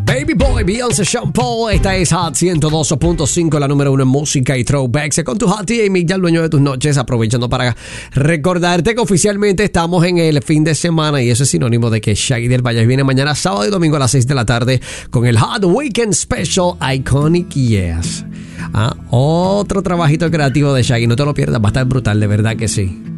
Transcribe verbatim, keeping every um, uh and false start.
Baby Boy, Beyoncé, Sean Paul. Esta es Hot ciento dos punto cinco, la número uno en música y throwbacks. Con tu Hot y Mick, ya el dueño de tus noches, aprovechando para recordarte que oficialmente estamos en el fin de semana y eso es sinónimo de que Shaggy del Valle viene mañana sábado y domingo a las seis de la tarde con el Hot Weekend Special Iconic Yes. Ah, otro trabajito creativo de Shaggy, no te lo pierdas, va a estar brutal, de verdad que sí.